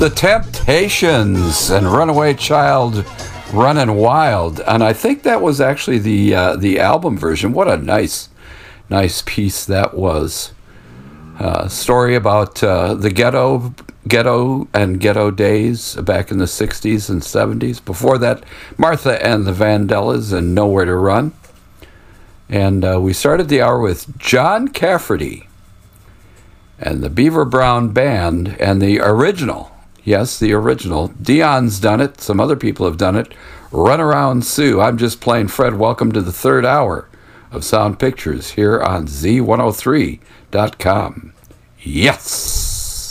The Temptations and Runaway Child Running Wild. And I think that was actually the album version. What a nice piece that was. Story about the ghetto and ghetto days back in the 60s and 70s. Before that, Martha and the Vandellas and Nowhere to Run. And we started the hour with John Cafferty and the Beaver Brown Band and the original. Yes, the original. Dion's done it. Some other people have done it. Run Around Sue. I'm just playing Fred. Welcome to the third hour of Sound Pictures here on Z103.com. Yes!